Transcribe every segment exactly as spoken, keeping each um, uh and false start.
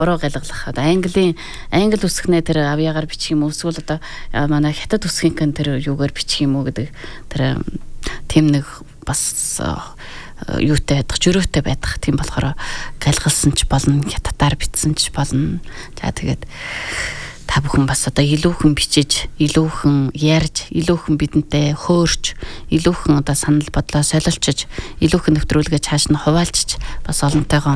буруу галгалах одоо английн англи үсгнээ тэр авьяагаар бичих юм уу эсвэл одоо манай хятад үсгийнхэн тэр юугаар бичих юм уу гэдэг тэр тийм нэг бас юутай байдаг жөрөөтэй байдаг тийм болохоор галгалсан ч болно хятадаар бичсэн ч болно. За тэгээд та бүхэн бас одоо илүүхэн бичиж, илүүхэн ярьж, илүүхэн бидэнтэй хөөрч, илүүхэн одоо санал бодлоо солилцож, илүүхэн нэвтрүүлгээ цааш нь хуваалцж, бас олонтойгоо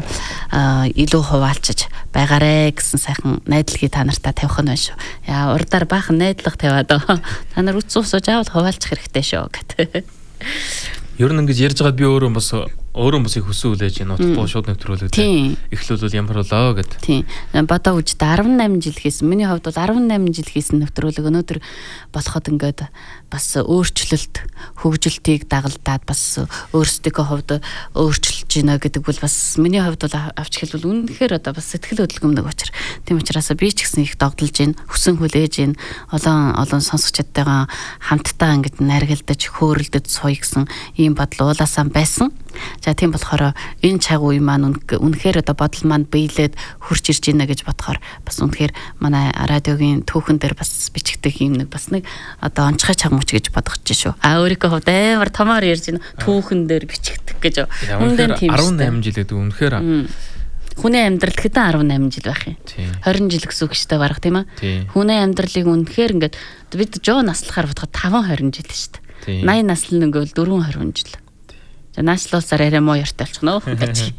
илүү хуваалцж байгаарэ гэсэн сайхан найдлагыг та нартай тавих нь байна шүү. Яа, урдаар баахан найдлага тавиад та нар үц усууж аваад хуваалцах хэрэгтэй шүү гэдэг. Ер нь ингэж ярьж байгаа би өөрөө бас өөрөө бас их хүсэн үлээж энэ утгагүй шууд нэвтрүүлэгтэй эхлүүлвэл ямар болоо гэд. Тийм. Бодоо үжид арван найман жил хийсэн. Миний хувьд бол арван найман жил хийсэн нэвтрүүлэг өнөөдөр болоход ингээд бас өөрчлөлт, хөгжилтийг дагалдаад бас өөрсдийнхөө хувьд өөрчилж гинэ гэдэг бол бас миний хувьд бол авч хэлбэл үнэхээр одоо бас сэтгэл хөдлөмдөг учраас. Тийм учраас би ч гэсэн их догдолж гин, хүсэн хүлээж гин, олон олон сонсогчдтойгоо хамтдаа ингээд наргалдаж, хөөрөлдөж суй гэсэн ийм бодол уулаасаа байсан. За тийм болохоор энэ цаг үе маань үнэхээр одоо бодол маань биелээд хурж ирж байна гэж бодохоор бас үнэхээр манай радиогийн түүхэн дээр бас бичигдэх юм нэг бас нэг одоо онцгой чагмууч гэж бодож шүү. А өөрийнхөө хувьд амар томоор ярьж байна түүхэн дээр бичигдэх гэж. Үнэхээр арван найман жил гэдэг үнэхээр хүний амьдрал хэдэн арван найман жил байх юм. хорин жил гэсэн үг шүү дээ барах тийм ээ. Хүний амьдралыг үнэхээр ингээд бид жоо наслахаар бодоход таван хорин жил шүү дээ. наян наслын нөгөө дөрвөн хорин жил. За наашлуулсаар арай муу яртай болчихно гэж.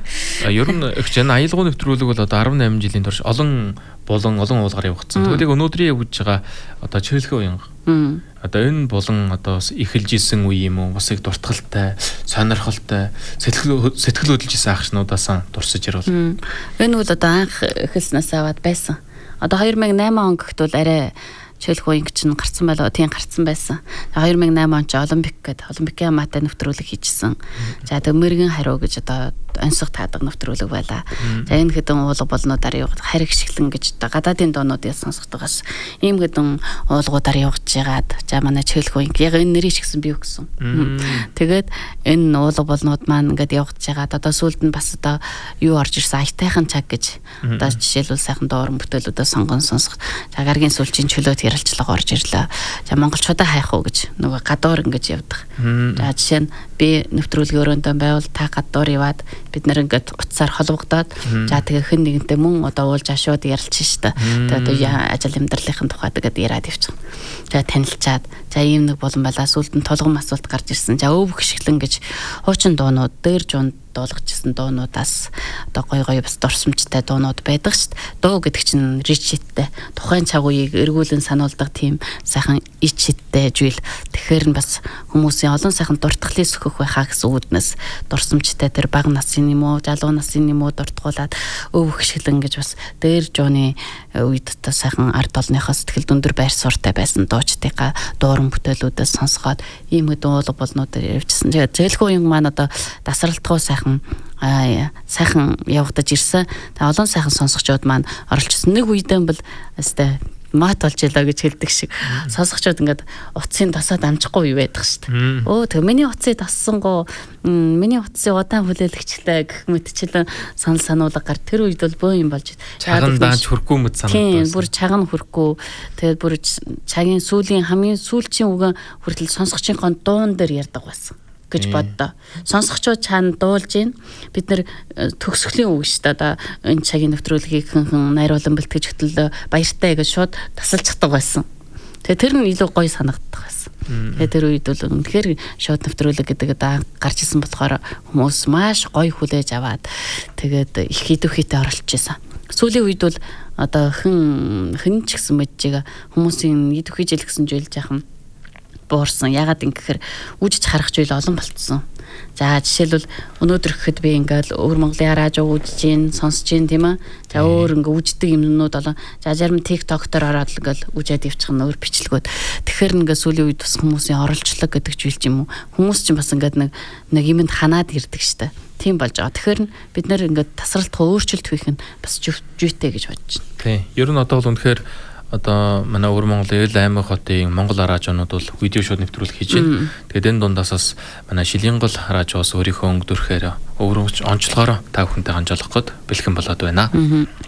Ер нь их чинь аялал нэвтрүүлэг бол одоо арван найман жилийн турш олон болон олон уулгаар явагдсан. Тэгвэл яг өнөөдрийн явж байгаа одоо чиглэлийн үеийн одоо энэ болон одоо эхэлж исэн үе юм уу? Бас их дуртгалтай, сонирхолтой, сэтгэл сэтгэл хөдлөж исэн ахшнуудаас дурсаж ирвэл. Энэ бол одоо анх эхэлснээс аваад байсан. Одоо хоёр мянга найман он гэхэд бол арай чөлх үеийн чинь гарцсан байлоо тийм гарцсан байсан. хоёр мянга найман он ч Олимпик гэдэг Олимпикийн хамаатай нэвтрүүлэг хийжсэн. За тэг мэрэгэн хариу гэж одоо онцгой таадаг нэвтрүүлэг байлаа. За энэ хэдэн уулга болнуудаар яваад хариг шиглэн гэж гадаадын доонуудыг сонсгодогоос ийм хэдэн уулгуудаар явж байгаад за манай чөлх үеийн яг энэ нэрийг шигсэн би юу гэсэн. Тэгээд энэ уулга болнууд маань ингээд явж байгаад одоо сүүлд нь бас одоо юу орж ирсэн аятайхан цаг гэж одоо жишээлбэл сайхан доорн бүтээлүүдээ сонгон сонсох. За гаргийн сүүлчийн чөлөөт ярилцлага орж ирлээ. За монголчуудаа хайх уу гэж нөгөө гадуур ингэж явдаг. За жишээ нь би нэвтрүүлгийн өрөөндөө байвал та гадуур яваад бид нэр ингээд утсаар холбогдоод за тэгээ хэн нэгэнтэй мөн одоо уулж ашууд ярилцсан шүү дээ. Тэгээ одоо ажил амьдралын тухайд гэдэг яриад явчих. За танилцаад за ийм нэг болон балаа сүлд нь тулгам асуулт гарч ирсэн. За өвөх шиглэн гэж хуучин дуунууд дээр жунд дуулгажсэн дуунуудаас одоо гой гой бас дурсамжтай дуунууд байдаг шүү дээ. Дуу гэдэг чинь ричиттэй тухайн цаг үеийг эргүүлэн сануулдаг тийм сайхан ичиттэй жийл. Тэгэхээр нь бас хүмүүсийн олон сайхан дуртгалыг сөхөх байхаа гэсэн үүднээс дурсамжтай тэр бага насны юм уу, залуу насны юм уу дуртгуулаад өвөх шиглэн гэж бас дээр жууны үед та сайхан ард олныхоо сэтгэл дүндэр байр суурьтай байсан дуучдынхаа дууран бүтээлүүдээс сонсгоод ийм хэдэн уулга болнуудаар явжсэн. Зээлхүү юм маань одоо дасралтгүй сайхан аа сайхан явагдаж ирсэн. Тэгээ олон сайхан сонсогчдод маань оролцсон. Нэг үедээ бол өстэй мат болж ялаа гэж хэлдэг шиг сонсогчдод ингээд утсын тасаад амжихгүй юу байдаг шүү дээ. Өө тэгээ миний утсыг тассангуу миний утсын удаан хүлээлгчлээ гэх мэтчлэн санал сануулга гар тэр үед бол бөө юм болж чаган дааж хүрхгүй мэт санагдсан. Тийм бүр чаган хүрхгүй тэгээд бүр цагийн сүүлийн хамгийн сүүлчийн үгэн хүртэл сонсогчийн дуун дээр ярьдаг байсан гэж боддоо. Сонсогчдод чаана дуулж гин бид нар төгсгөлийн үг шүү дээ. Энэ цагийн нэвтрүүлгийг хэнхэн найруулан бэлтгэж хөтлөө баяртай гэж шууд тасалчихдаг байсан. Тэгээ тэр нь илүү гоё санагддаг байсан. Тэгээ тэр үед бол үнэхээр шууд нэвтрүүлэг гэдэг одоо гарч исэн болохоор хүмүүс маш гоё хүлээж аваад тэгээд их идэвхийтэй оролцож исэн. Сүүлийн үед бол одоо хэн хэн ч гэсэн мэджээга хүмүүсийн идэвхий жил гэсэн жийл жаахан буурсан. Ягаад ингэхээр үжиж харах зүйл олон болцсон. За жишээлбэл өнөөдөр гэхэд би ингээл өвөр Монголын радио үзэж гин, сонсож гин тийм ээ. За өөр ингээ үждэг юмнууд болон за зарим TikTok-тоор ороод ингээл үжээд явчих нь өөр бичлэгүүд. Тэгэхээр ингээ сүүлийн үед бас хүмүүсийн оролцлог гэдэг зүйл юм уу? Хүмүүс ч бас ингээд нэг нэг юмд ханаад ирдэг штэ. Тийм болж байгаа. Тэгэхээр бид нэр ингээд тасралтгүй өөрчлөлт хийх нь бас жүйтэй гэж бодож байна. Тийм. Ер нь одоо бол үнэхээр одоо манай өвөр Монголын Эл аймаг хотын Монгол радионууд бол видео шоу нэвтрүүлэг хийж байна. Тэгээд энэ дундаас бас манай Шилэнгол радиоос өөрийнхөө өнгө дүрхээр өвөрөж онцлогоор та бүхэнтэй ханжуулах гээд бэлхэн болоод байна.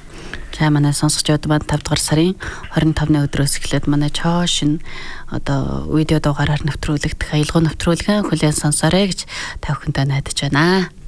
За манай сонсогчдод маань тавд дугаар сарын хорин тавны өдрөөс эхлээд манай чоо шин одоо видео дугаараар нэвтрүүлэгдэх аялал навтруулгын хүлээн сонсоорой гэж та бүхэндээ найдаж байна.